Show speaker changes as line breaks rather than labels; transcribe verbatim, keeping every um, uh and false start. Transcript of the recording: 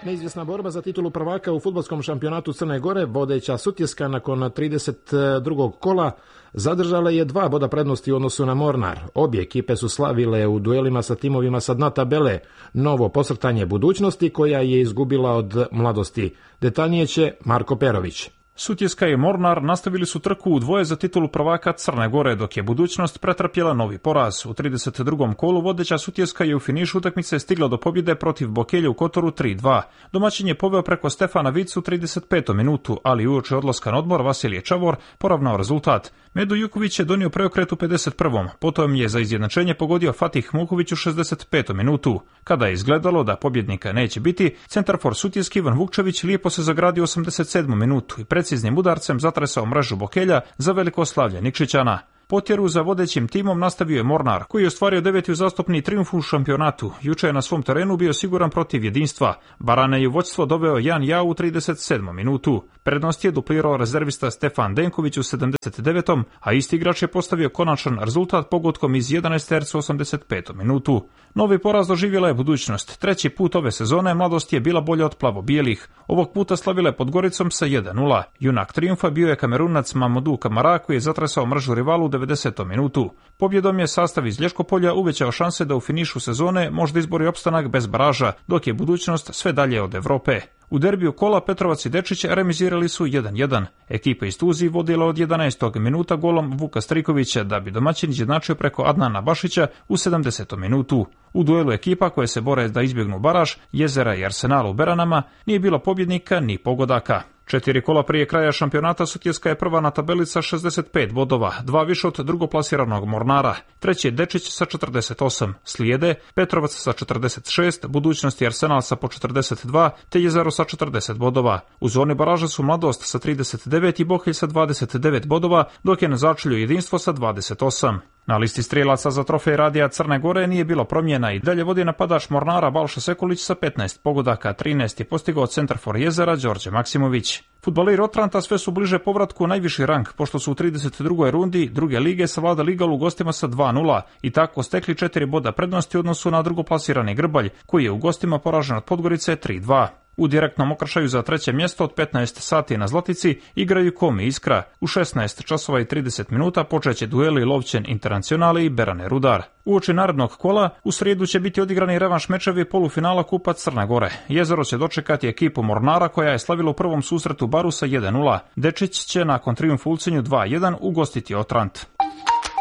Neizvjesna borba za titulu prvaka u fudbalskom šampionatu Crne Gore, vodeća Sutjeska nakon trideset drugog kola zadržala je dva boda prednosti u odnosu na Mornar. Obje ekipe su slavile u duelima sa timovima sa dna tabele novo posrtanje budućnosti koja je izgubila od Mladosti. Detaljnije će Marko Perović.
Sutjeska i Mornar nastavili su trku u dvoje za titulu prvaka Crne Gore, dok je budućnost pretrpjela novi poraz. U trideset drugom kolu vodeća Sutjeska je u finišu utakmice stigla do pobjede protiv Bokelja u Kotoru tri dva. Domaćin je poveo preko Stefana Vicu u trideset petom minutu, ali uoči odlaska na odmor Vasilije Čavor poravnao rezultat. Medo Juković je donio preokret u pedeset prvom. Potom je za izjednačenje pogodio Fatih Muković u šezdeset petom minutu. Kada je izgledalo da pobjednika neće biti, centarfor Sutjeski Ivan Vukčević lijepo se zagradio u osamdeset sedmom minutu i preciznim udarcem zatresao mrežu Bokelja za veliko slavlje Nikšićana. Potjeru za vodećim timom nastavio je Mornar, koji je ostvario deveti uzastopni trijumf u šampionatu. Juče je na svom terenu bio siguran protiv jedinstva. Barane je u vođstvo doveo Jan Jau u trideset sedmom minutu. Prednost je duplirao rezervista Stefan Denković u sedamdeset devetom, a isti igrač je postavio konačan rezultat pogodkom iz jedanaest terca u osamdeset petom minutu. Novi poraz doživjela je budućnost. Treći put ove sezone Mladost je bila bolja od plavo-bijelih. Ovog puta slavila je pod Goricom sa jedan nula. Junak trijumfa bio je Kamerunac Mamadou Kamara, koji je zatresao mrežu rivalu u devedesetom minutu. Pobjedom je sastav iz Lješkopolja uvećao šanse da u finišu sezone možda izbori opstanak bez baraža, dok je budućnost sve dalje od Evrope. U derbiju kola Petrovac i Dečić remizirali su jedan jedan. Ekipa iz Tuzije vodila od jedanaestog minuta golom Vuka Strikovića, da bi domaćin izjednačio preko Adnana Bašića u sedamdesetom minutu. U duelu ekipa koje se bore da izbjegnu baraž, Jezera i Arsenala u Beranama, nije bilo pobjednika ni pogodaka. Četiri kola prije kraja šampionata Sutjeska je prva na tabeli sa šezdeset pet bodova, dva više od drugoplasiranog Mornara. Treći je Dečić sa četrdeset osam, slijede Petrovac sa četrdeset šest, Budućnost i Arsenal sa po četrdeset dva, te Jezero sa četrdeset bodova. U zoni baraža su Mladost sa trideset devet i Bokelj sa dvadeset devet bodova, dok je na začelju jedinstvo sa dvadeset osam. Na listi strijelaca za trofej radija Crne Gore nije bilo promjena i dalje vodi napadač Mornara Balša Sekulić sa petnaest pogodaka, trinaest je postigao centarfor Jezera Đorđe Maksimović. Fudbaleri Otranta sve su bliže povratku u najviši rang, pošto su u trideset drugoj rundi druge lige savladali Igalu u gostima sa dva nula i tako stekli četiri boda prednosti u odnosu na drugoplasirani Grbalj, koji je u gostima poražen od Podgorice tri dva. U direktnom okršaju za treće mjesto od petnaest sati na Zlatici igraju Kom i Iskra. U šesnaest časova i trideset minuta počeće dueli Lovćen Internacionale i Berane Rudar. Uoči narednog kola u srijedu će biti odigrani revanš mečevi polufinala Kupa Crne Gore. Jezero će dočekati ekipu Mornara koja je slavila u prvom susretu Baru sa jedan nula. Dečić će nakon trijumfa u Ulcinju dva jedan ugostiti Otrant.